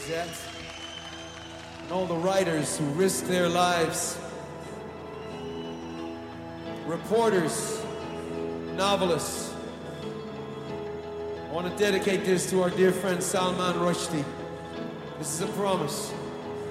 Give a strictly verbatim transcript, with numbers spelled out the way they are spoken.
Suzette, and all the writers who risk their lives, reporters, novelists. I want to dedicate this to our dear friend Salman Rushdie. This is a promise.